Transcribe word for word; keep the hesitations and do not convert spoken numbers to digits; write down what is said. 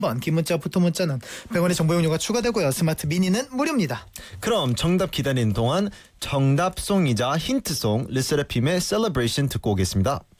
번, 긴 문자, 보통 문자는 백 원의 정보 용료가 추가되고요. 스마트 미니는 무료입니다. 그럼 정답 기다리는 동안 정답송이자 힌트송 르세라핌의 Celebration 듣고 오겠습니다.